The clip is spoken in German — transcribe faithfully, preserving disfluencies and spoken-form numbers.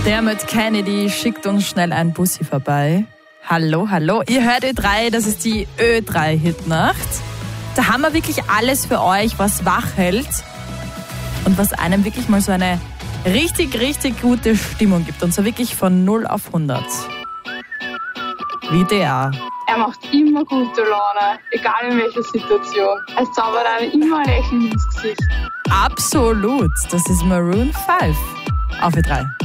Dermot Kennedy schickt uns schnell ein Bussi vorbei. Hallo, hallo. Ihr hört Ö drei, das ist die Ö drei Hitnacht. Da haben wir wirklich alles für euch, was wach hält und was einem wirklich mal so eine richtig, richtig gute Stimmung gibt. Und zwar wirklich von null auf hundert. Wie der. Er macht immer gute Laune, egal in welcher Situation. Es zaubert einem immer ein Lächeln ins Gesicht. Absolut. Das ist Maroon fünf auf Ö drei.